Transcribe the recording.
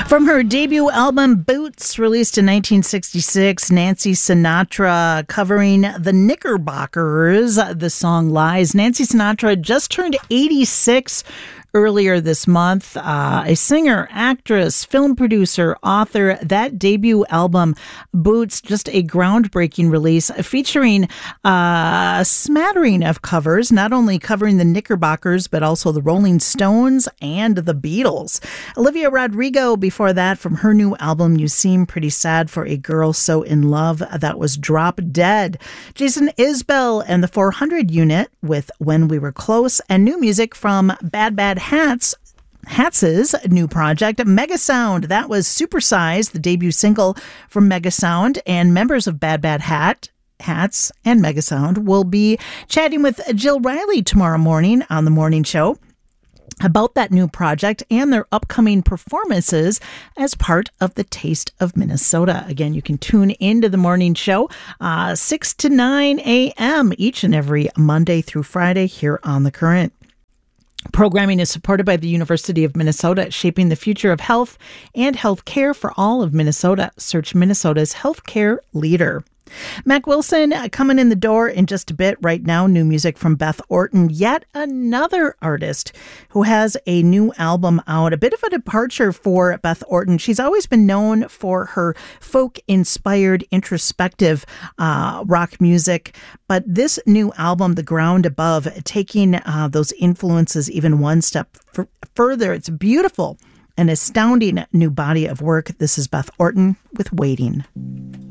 From her debut album, Boots, released in 1966, Nancy Sinatra covering the Knickerbockers, the song Lies. Nancy Sinatra just turned 86 earlier this month. A singer, actress, film producer, author. That debut album, Boots, just a groundbreaking release featuring a smattering of covers, not only covering the Knickerbockers, but also the Rolling Stones and the Beatles. Olivia Rodrigo, before that, from her new album, You Seem Pretty Sad for a Girl So in Love. That was Drop Dead. Jason Isbell and the 400 Unit with When We Were Close, and new music from Bad Bad Hats' new project, Mega Sound. That was Supersize, the debut single from Mega Sound, and members of Bad Bad Hats and Mega Sound will be chatting with Jill Riley tomorrow morning on The Morning Show about that new project and their upcoming performances as part of the Taste of Minnesota. Again, you can tune into The Morning Show 6 to 9 a.m. each and every Monday through Friday here on The Current. Programming is supported by the University of Minnesota, shaping the future of health and health care for all of Minnesota. Search Minnesota's healthcare leader. Mac Wilson coming in the door in just a bit. Right now, new music from Beth Orton, yet another artist who has a new album out. A bit of a departure for Beth Orton. She's always been known for her folk-inspired, introspective rock music, but this new album, The Ground Above, taking those influences even one step further. It's beautiful, an astounding new body of work. This is Beth Orton with Waiting.